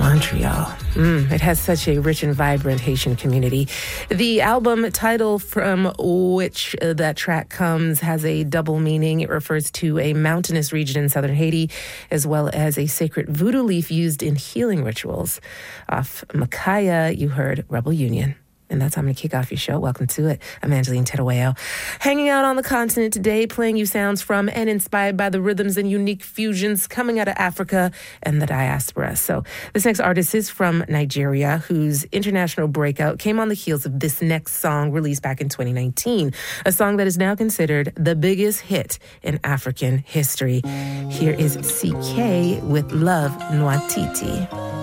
Montreal. It has such a rich and vibrant Haitian community. The album title from which that track comes has a double meaning. It refers to a mountainous region in southern Haiti, as well as a sacred voodoo leaf used in healing rituals. Off Makaya, you heard Rebel Union. And that's how I'm going to kick off your show. Welcome to it. I'm Angeline Terueo. Hanging out on the continent today, playing you sounds from and inspired by the rhythms and unique fusions coming out of Africa and the diaspora. So this next artist is from Nigeria, whose international breakout came on the heels of this next song released back in 2019, a song that is now considered the biggest hit in African history. Here is CK with Love Nwatiti.